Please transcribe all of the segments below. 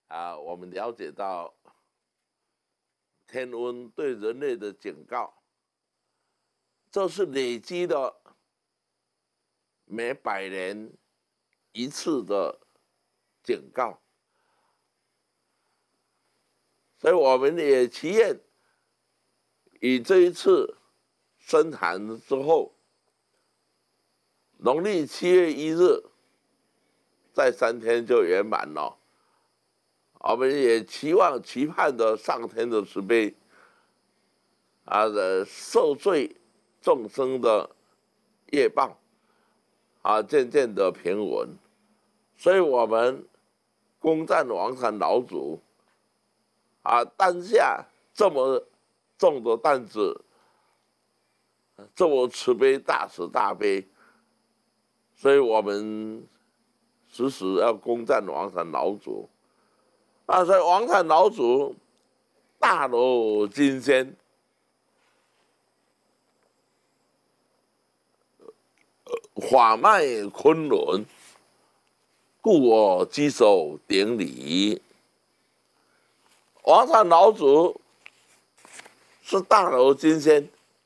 我们了解到天温对人类的警告，这是累积的每100年一次的警告，所以我们也祈愿以这一次深寒之后，农历7月1日，再3天就圆满了。我们也期盼着上天的慈悲，受罪众生的业报，渐渐的平稳。所以我们恭赞王禅老祖，担下这么重的担子，这么慈悲大慈大悲，所以我们时时要恭赞王禅老祖。所以王禅老祖大罗金仙，法脉昆仑，故我稽首顶礼。王禅老祖是大罗金仙，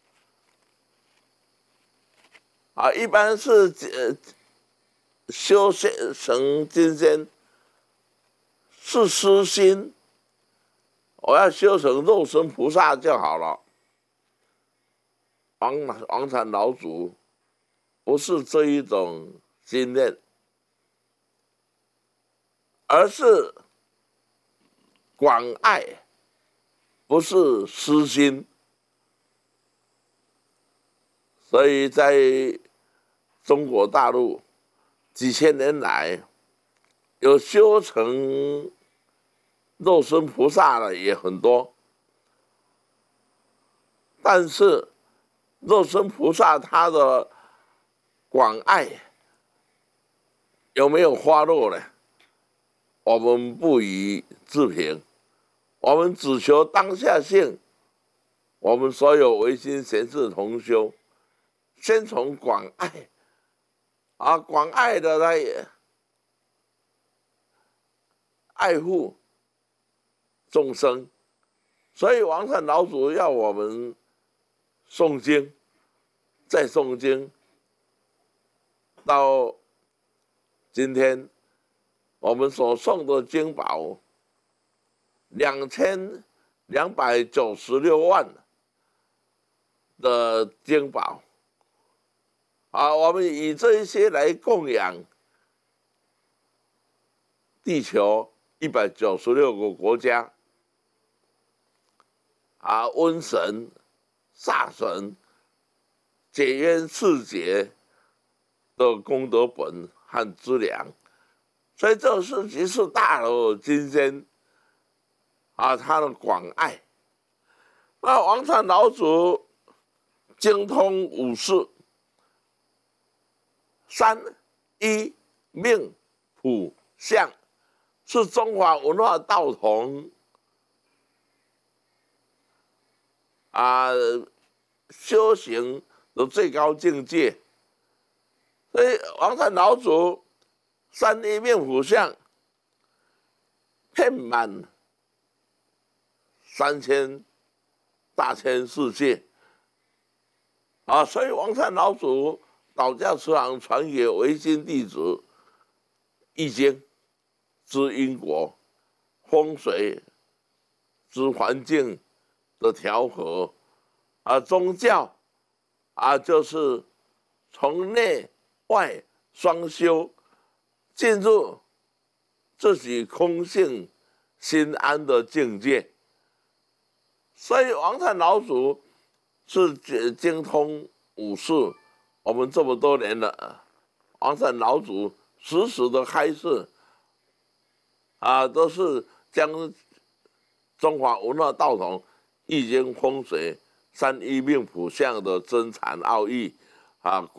一般是修成金仙是私心，我要修成肉身菩萨就好了。王禅老祖不是这一种心念，而是广爱，不是私心。所以在中国大陆几千年来，有修成肉身菩萨的也很多，但是肉身菩萨他的广爱有没有发落呢？我们不予置评，我们只求当下性。我们所有唯心贤士同修，先从广爱，广爱的来爱护众生。所以王禅老祖要我们诵经，再诵经，到今天我们所诵的经宝2296万的经宝，我们以这一些来供养地球196个国家，瘟神、煞神、解冤释结的功德本和资粮。所以这是即是大罗金仙他的广爱。那王禅老祖精通五事，3一命谱相，是中华文化道统修行的最高境界。所以王禅老祖3一命谱相遍满3000大千世界，所以王禅老祖道教慈航传给唯心弟子《易经》知因果、风水知环境的调和，宗教就是从内外双修，进入自己空性心安的境界。所以王禅老祖是精通五事，我们这么多年了，王禅老祖时时的开示，都是将中华文化道统、易经、风水、3一命谱相的真禅奥义